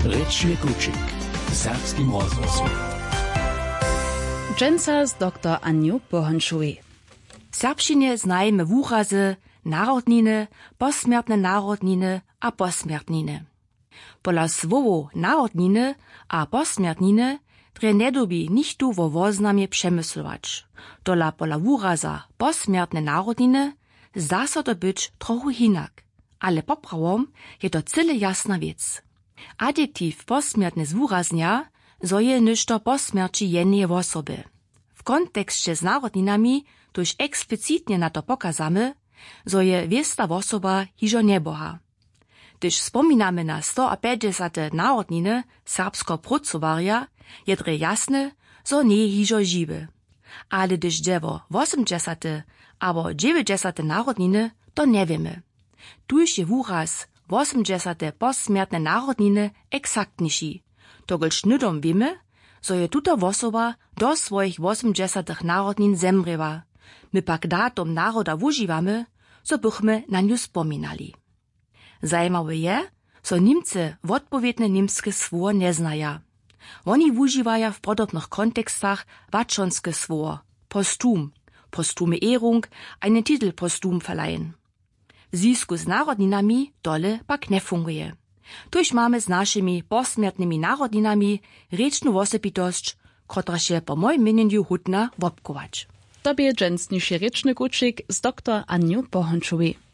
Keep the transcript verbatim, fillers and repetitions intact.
Rečny kučik. Serbskim rozhlasom. Dżęca z doktor Aniu Bohončovej. W serbšćine znajemy wurazy, narodniny, posmiertne narodniny a posmiertniny. Pola słowo narodniny a posmiertniny dre nedobi nichtu wo woznamie przemyslować. Dola pola wuraza posmiertne narodniny zda so to być trochu hinak, ale poprawom je to cyle jasna wiec. Adjektiv posmiertne zwuraznia zo je ništo posmierci jednej osoby. W kontekście z narodninami tuż eksplicitnie na to pokazamy, zo je wiesta osoba hižo neboha. Gdyż wspominamy na sto pięćdziesiąt narodniny serbsko-prucowarja, je dre jasne, zo nie hižo žiwy. Ale gdyż dziewo osiemdziesiąt albo dziewięćdziesiąt narodniny, to nie wiemy. Tuż je wuraz osiemdziesiąt posmiertne narodniny eksaktniejszy. Togolž nydom wiemy, zo je tuta osoba do swoich osiemdziesiątych narodnin zemriewa. My pak datum naroda wużywamy, so bychmy na nią wspominali. Zajímawe je, so Niemcy odpowiedne niemskie słowo nie znaja. Oni wużywają w podobnych kontekstach waczonskie słowo, postum, postume Ehrung, einen Titel postum verleihen. W związku z narodninami dole pak nie funguje. Tuż mamy z naszymi posmiertnymi narodninami rečnu osobitość, która się po moim mieniu hutna wopkować. Tobie dżęcniejszy rečny kučik z doktor Aniu Bohončovej.